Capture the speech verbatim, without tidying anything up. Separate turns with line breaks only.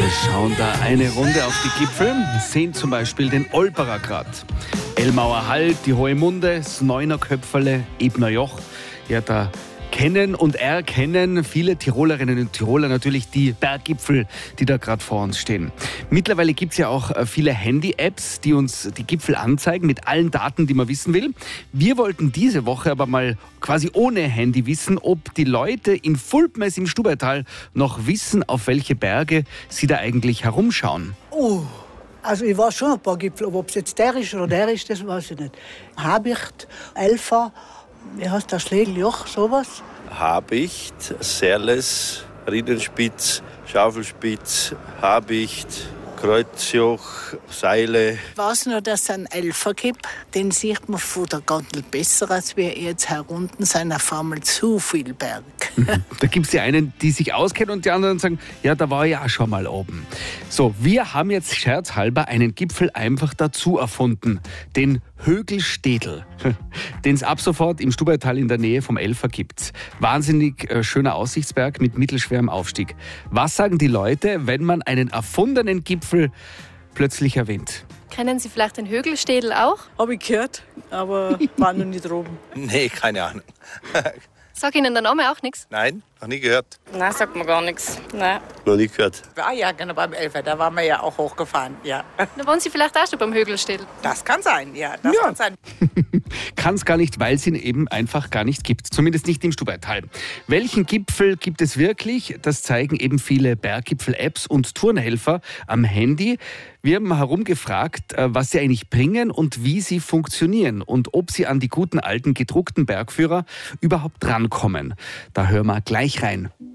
Wir schauen da eine Runde auf die Gipfel, sehen zum Beispiel den Olperer Grat, Elmauer Hall, die Hohe Munde, das Neuner Köpferle, Ebner Joch. Ja, da kennen und erkennen viele Tirolerinnen und Tiroler natürlich die Berggipfel, die da gerade vor uns stehen. Mittlerweile gibt es ja auch viele Handy-Apps, die uns die Gipfel anzeigen mit allen Daten, die man wissen will. Wir wollten diese Woche aber mal quasi ohne Handy wissen, ob die Leute in Fulpmes im Stubaital noch wissen, auf welche Berge sie da eigentlich herumschauen.
Oh, also ich weiß schon ein paar Gipfel, aber ob es jetzt der ist oder der ist, das weiß ich nicht. Habicht, Elfer, wie heißt der, Schlegeljoch, sowas?
Habicht, Serles, Riedenspitz, Schaufelspitz, Habicht, Kreuzjoch, Seile.
Ich weiß nur, dass es einen Elfer gibt. Den sieht man von der Gondel besser, als wir jetzt herunten sind auf einmal zu viel Berg.
Da gibt es die einen, die sich auskennen und die anderen sagen, ja, da war ich auch schon mal oben. So, wir haben jetzt scherzhalber einen Gipfel einfach dazu erfunden, den Högelstädel, den es ab sofort im Stubaital in der Nähe vom Elfer gibt. Wahnsinnig äh, schöner Aussichtsberg mit mittelschwerem Aufstieg. Was sagen die Leute, wenn man einen erfundenen Gipfel plötzlich erwähnt?
Kennen Sie vielleicht den Högelstädel auch?
Habe ich gehört, aber war noch nicht oben.
Nee, keine Ahnung.
Sag Ihnen der Name auch nichts?
Nein, noch nie gehört.
Nein, sagt mir gar nichts. Nein.
Noch nie gehört.
Ah ja, genau, beim Elfer, da waren wir ja auch hochgefahren, ja.
Da wohnen Sie vielleicht auch schon beim Högelstädel?
Das kann sein, ja, das
Ja.
kann sein.
Kann es gar nicht, weil es ihn eben einfach gar nicht gibt. Zumindest nicht im Stubaital. Welchen Gipfel gibt es wirklich? Das zeigen eben viele Berggipfel-Apps und Tourenhelfer am Handy. Wir haben herumgefragt, was sie eigentlich bringen und wie sie funktionieren und ob sie an die guten alten gedruckten Bergführer überhaupt rankommen. Da hören wir gleich rein.